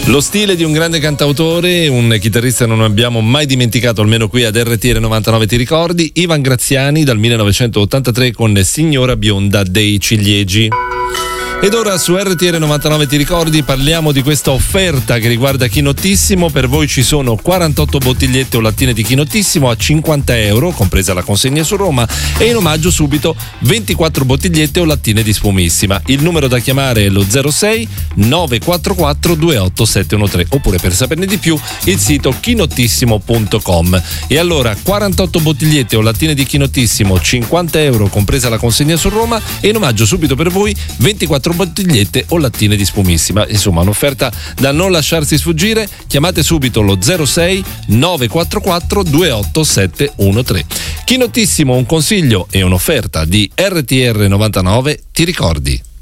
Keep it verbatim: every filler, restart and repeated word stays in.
Lo stile di un grande cantautore, un chitarrista non abbiamo mai dimenticato, almeno qui ad R T R novantanove ti ricordi, Ivan Graziani dal millenovecentottantatré con Signora bionda dei ciliegi. Ed ora su R T R novantanove ti ricordi parliamo di questa offerta che riguarda Chinottissimo. Per voi ci sono quarantotto bottigliette o lattine di Chinottissimo a cinquanta euro, compresa la consegna su Roma, e in omaggio subito ventiquattro bottigliette o lattine di Spumissima. Il numero da chiamare è lo zero sei nove quattro quattro due otto sette uno tre, oppure per saperne di più il sito chinottissimo punto com. E allora quarantotto bottigliette o lattine di Chinottissimo, cinquanta euro compresa la consegna su Roma, e in omaggio subito per voi ventiquattro bottigliette o lattine di Spumissima. Insomma, un'offerta da non lasciarsi sfuggire. Chiamate subito lo zero sei nove quattro quattro due otto sette uno tre. Chinottissimo, un consiglio e un'offerta di R T R novantanove ti ricordi.